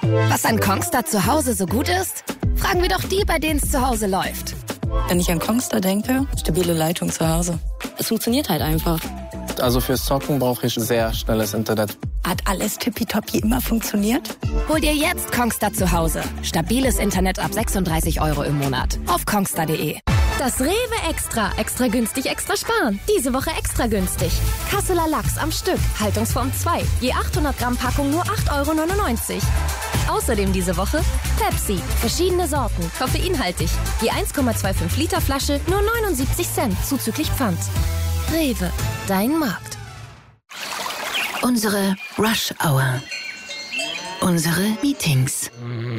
Was an Kongstar zu Hause so gut ist? Fragen wir doch die, bei denen es zu Hause läuft. Wenn ich an Kongstar denke, stabile Leitung zu Hause. Es funktioniert halt einfach. Also fürs Zocken brauche ich sehr schnelles Internet. Hat alles tippitoppi immer funktioniert? Hol dir jetzt Kongstar zu Hause. Stabiles Internet ab 36 € im Monat. Auf kongstar.de. Das Rewe Extra. Extra günstig, extra sparen. Diese Woche extra günstig. Kasseler Lachs am Stück. Haltungsform 2. Je 800 Gramm Packung nur 8,99 €. Außerdem diese Woche Pepsi. Verschiedene Sorten. Koffeinhaltig. Je 1,25 Liter Flasche nur 79 Cent. Zuzüglich Pfand. Rewe. Dein Markt. Unsere Rush Hour. Unsere Meetings.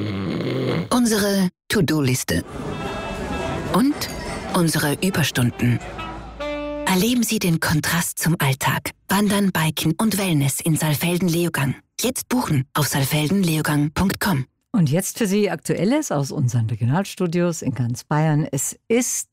Unsere To-Do-Liste. Und unsere Überstunden. Erleben Sie den Kontrast zum Alltag. Wandern, Biken und Wellness in Saalfelden-Leogang. Jetzt buchen auf saalfeldenleogang.com. Und jetzt für Sie Aktuelles aus unseren Regionalstudios in ganz Bayern. Es ist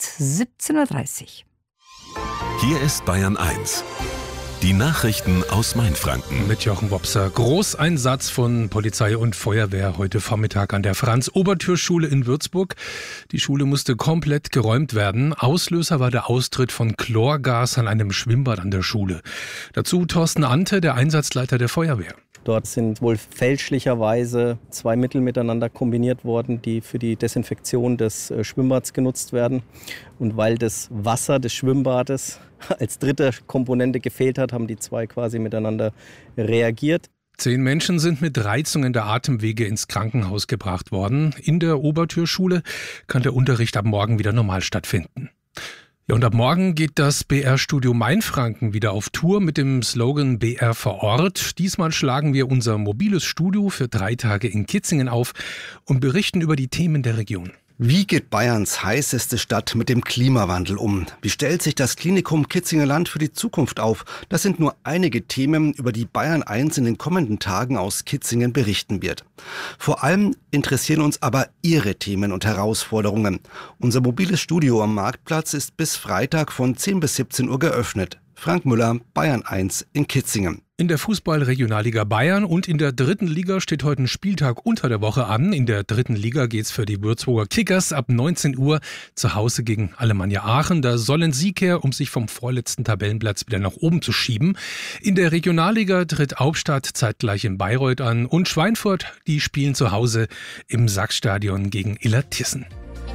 17:30 Uhr. Hier ist Bayern 1. Die Nachrichten aus Mainfranken. Mit Jochen Wopser. Großeinsatz von Polizei und Feuerwehr heute Vormittag an der Franz-Obertür-Schule in Würzburg. Die Schule musste komplett geräumt werden. Auslöser war der Austritt von Chlorgas an einem Schwimmbad an der Schule. Dazu Thorsten Ante, der Einsatzleiter der Feuerwehr. Dort sind wohl fälschlicherweise 2 Mittel miteinander kombiniert worden, die für die Desinfektion des Schwimmbads genutzt werden. Und weil das Wasser des Schwimmbades als dritte Komponente gefehlt hat, haben die 2 quasi miteinander reagiert. 10 Menschen sind mit Reizungen der Atemwege ins Krankenhaus gebracht worden. In der Obertürschule kann der Unterricht ab morgen wieder normal stattfinden. Ja, und ab morgen geht das BR-Studio Mainfranken wieder auf Tour mit dem Slogan BR vor Ort. Diesmal schlagen wir unser mobiles Studio für 3 Tage in Kitzingen auf und berichten über die Themen der Region. Wie geht Bayerns heißeste Stadt mit dem Klimawandel um? Wie stellt sich das Klinikum Kitzinger Land für die Zukunft auf? Das sind nur einige Themen, über die Bayern 1 in den kommenden Tagen aus Kitzingen berichten wird. Vor allem interessieren uns aber Ihre Themen und Herausforderungen. Unser mobiles Studio am Marktplatz ist bis Freitag von 10 bis 17 Uhr geöffnet. Frank Müller, Bayern 1 in Kitzingen. In der Fußball-Regionalliga Bayern und in der 3. Liga steht heute ein Spieltag unter der Woche an. In der 3. Liga geht's für die Würzburger Kickers ab 19 Uhr zu Hause gegen Alemannia Aachen. Da soll ein Sieg her, um sich vom vorletzten Tabellenplatz wieder nach oben zu schieben. In der Regionalliga tritt Hauptstadt zeitgleich in Bayreuth an und Schweinfurt, die spielen zu Hause im Sachsstadion gegen Illertissen.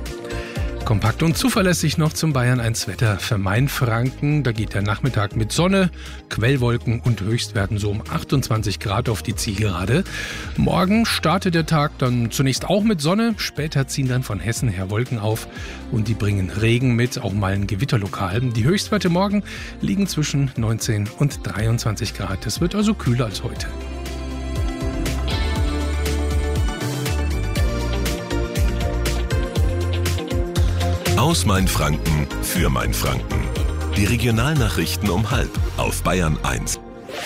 Kompakt und zuverlässig noch zum Bayern 1 Wetter für Mainfranken. Da geht der Nachmittag mit Sonne, Quellwolken und Höchstwerten so um 28 Grad auf die Zielgerade. Morgen startet der Tag dann zunächst auch mit Sonne. Später ziehen dann von Hessen her Wolken auf und die bringen Regen mit, auch mal ein Gewitterlokal. Die Höchstwerte morgen liegen zwischen 19 und 23 Grad. Es wird also kühler als heute. Aus Mainfranken für Mainfranken. Die Regionalnachrichten um 12:30 auf Bayern 1.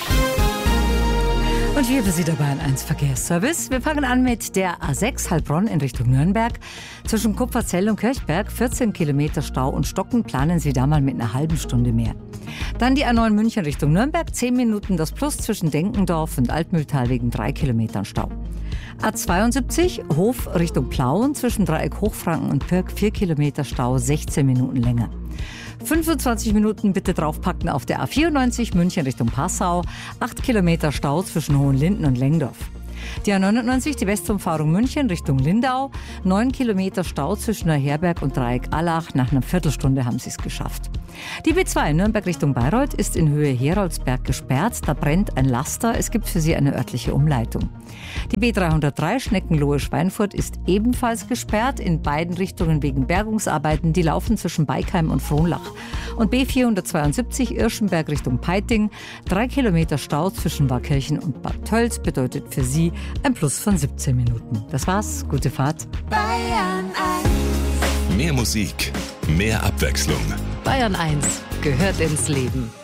Und hier für Sie der Bayern 1 Verkehrsservice. Wir fangen an mit der A6 Heilbronn in Richtung Nürnberg. Zwischen Kupferzell und Kirchberg 14 Kilometer Stau und Stocken. Planen Sie da mal mit einer halben Stunde mehr. Dann die A9 München Richtung Nürnberg. 10 Minuten das Plus zwischen Denkendorf und Altmühltal wegen 3 Kilometern Stau. A72 Hof Richtung Plauen zwischen Dreieck Hochfranken und Pirk 4 Kilometer Stau, 16 Minuten länger. 25 Minuten bitte draufpacken auf der A94 München Richtung Passau, 8 Kilometer Stau zwischen Hohenlinden und Lengdorf. Die A99, die Westumfahrung München Richtung Lindau, 9 Kilometer Stau zwischen Neuherberg und Dreieck Allach. Nach einer Viertelstunde haben sie es geschafft. Die B2 Nürnberg Richtung Bayreuth ist in Höhe Heroldsberg gesperrt. Da brennt ein Laster. Es gibt für sie eine örtliche Umleitung. Die B303 Schneckenlohe-Schweinfurt ist ebenfalls gesperrt. In beiden Richtungen wegen Bergungsarbeiten. Die laufen zwischen Beikheim und Frohnlach. Und B472 Irschenberg Richtung Peiting. 3 Kilometer Stau zwischen Warkirchen und Bad Tölz bedeutet für sie ein Plus von 17 Minuten. Das war's. Gute Fahrt. Bayern 1. Mehr Musik, mehr Abwechslung. Bayern 1 gehört ins Leben.